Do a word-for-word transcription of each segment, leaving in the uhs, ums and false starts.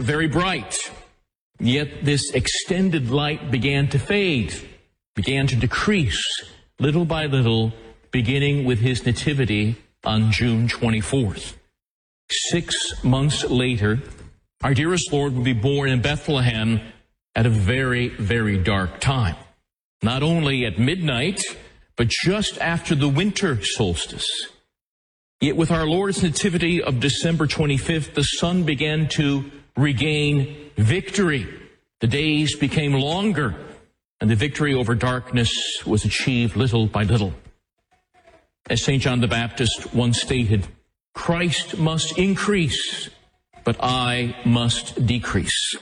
very bright. Yet this extended light began to fade, began to decrease little by little, beginning with his nativity on June twenty-fourth. Six months later, our dearest Lord would be born in Bethlehem at a very, very dark time. Not only at midnight, but just after the winter solstice. Yet with our Lord's nativity of December twenty-fifth, the sun began to regain victory. The days became longer, and the victory over darkness was achieved little by little. As Saint John the Baptist once stated, Christ must increase, but I must decrease.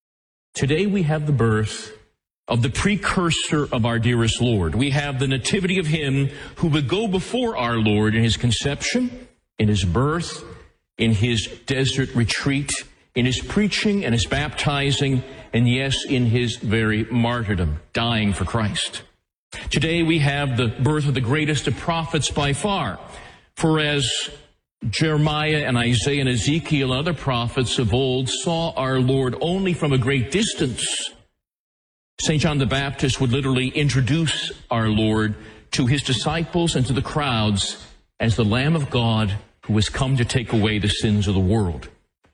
Today we have the birth of the precursor of our dearest Lord. We have the nativity of him who would go before our Lord in his conception, in his birth, in his desert retreat, in his preaching and his baptizing, and yes, in his very martyrdom, dying for Christ. Today we have the birth of the greatest of prophets by far. For as Jeremiah and Isaiah and Ezekiel and other prophets of old saw our Lord only from a great distance, Saint John the Baptist would literally introduce our Lord to his disciples and to the crowds as the Lamb of God who has come to take away the sins of the world.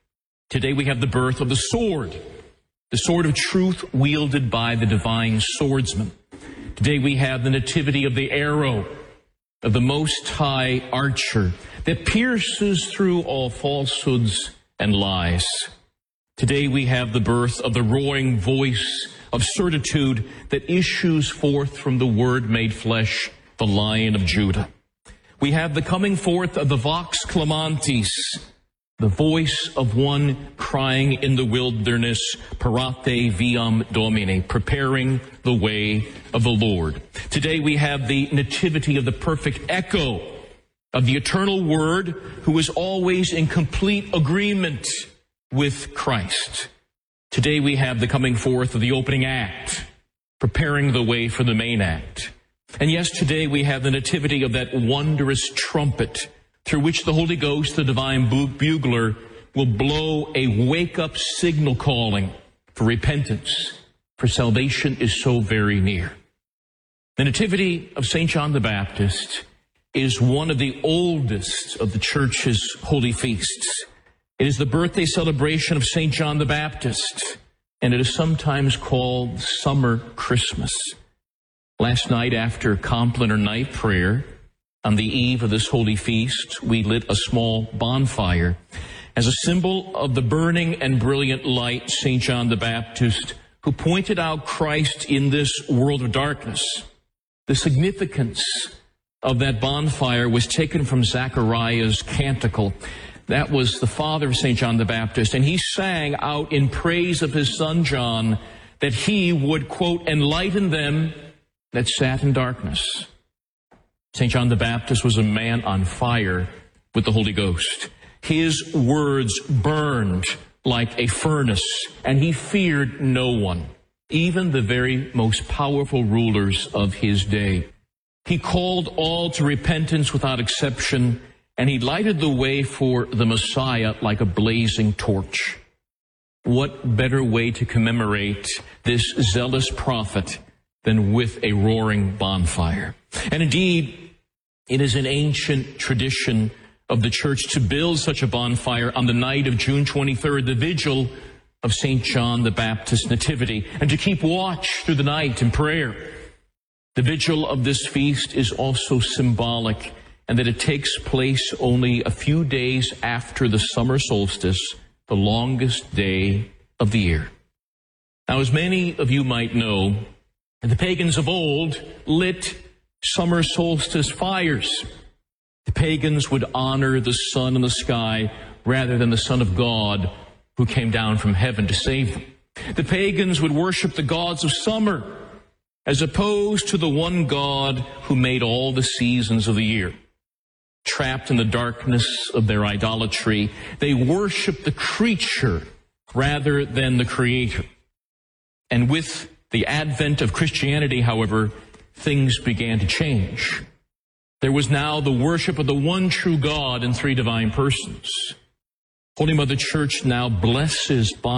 Today we have the birth of the sword, the sword of truth wielded by the divine swordsman. Today we have the nativity of the arrow of the Most High archer that pierces through all falsehoods and lies. Today we have the birth of the roaring voice of certitude that issues forth from the Word made flesh, the Lion of Judah. We have the coming forth of the Vox Clamantis, the voice of one crying in the wilderness, Parate viam Domine, preparing the way of the Lord. Today we have the nativity of the perfect echo of the eternal Word who is always in complete agreement with Christ. Today we have the coming forth of the opening act, preparing the way for the main act. And yes, today we have the nativity of that wondrous trumpet through which the Holy Ghost, the divine bugler, will blow a wake-up signal calling for repentance, for salvation is so very near. The nativity of Saint John the Baptist is one of the oldest of the Church's holy feasts. It is the birthday celebration of Saint John the Baptist, and it is sometimes called Summer Christmas. Last night after Compline or night prayer, on the eve of this holy feast, we lit a small bonfire as a symbol of the burning and brilliant light Saint John the Baptist, who pointed out Christ in this world of darkness. The significance of that bonfire was taken from Zechariah's canticle. That was the father of Saint John the Baptist, and he sang out in praise of his son John that he would, quote, enlighten them that sat in darkness. Saint John the Baptist was a man on fire with the Holy Ghost. His words burned like a furnace, and he feared no one, even the very most powerful rulers of his day. He called all to repentance without exception, and he lighted the way for the Messiah like a blazing torch. What better way to commemorate this zealous prophet than with a roaring bonfire? And indeed, it is an ancient tradition of the Church to build such a bonfire on the night of June twenty-third, the vigil of Saint John the Baptist's nativity, and to keep watch through the night in prayer. The vigil of this feast is also symbolic, and that it takes place only a few days after the summer solstice, the longest day of the year. Now, as many of you might know, the pagans of old lit summer solstice fires. The pagans would honor the sun in the sky rather than the Son of God who came down from heaven to save them. The pagans would worship the gods of summer as opposed to the one God who made all the seasons of the year. Trapped in the darkness of their idolatry, they worshiped the creature rather than the Creator. And with the advent of Christianity, however, things began to change. There was now the worship of the one true God in three divine persons. Holy Mother Church now blesses